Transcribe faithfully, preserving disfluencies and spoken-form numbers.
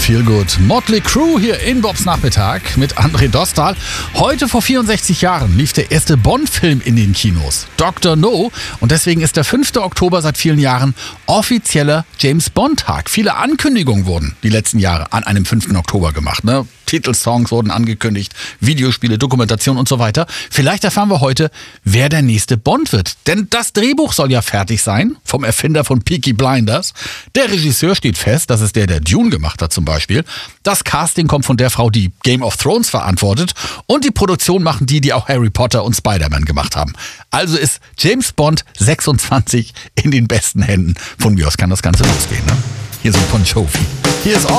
Feel Good. Motley Crue hier in Bobs Nachmittag mit André Dostal. Heute vor vierundsechzig Jahren lief der erste Bond-Film in den Kinos, Doktor No. Und deswegen ist der fünfte Oktober seit vielen Jahren offizieller James-Bond-Tag. Viele Ankündigungen wurden die letzten Jahre an einem fünften Oktober gemacht. Ne? Titelsongs wurden angekündigt, Videospiele, Dokumentation und so weiter. Vielleicht erfahren wir heute, wer der nächste Bond wird. Denn das Drehbuch soll ja fertig sein, vom Erfinder von Peaky Blinders. Der Regisseur steht fest, das ist der, der Dune gemacht hat zum Beispiel. Das Casting kommt von der Frau, die Game of Thrones verantwortet. Und die Produktion machen die, die auch Harry Potter und Spider-Man gemacht haben. Also ist James Bond sechsundzwanzig in den besten Händen. Von mir aus kann das Ganze losgehen. Ne? Hier so Bon Jovi. Hier ist